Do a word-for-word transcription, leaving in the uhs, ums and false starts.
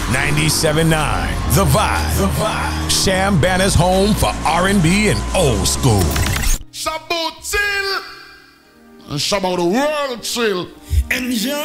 ninety-seven point nine The Vibe. The Vibe. Sham Banner's home for R and B and old school. Shabbat chill. And Shabbat the world chill. Enjoy.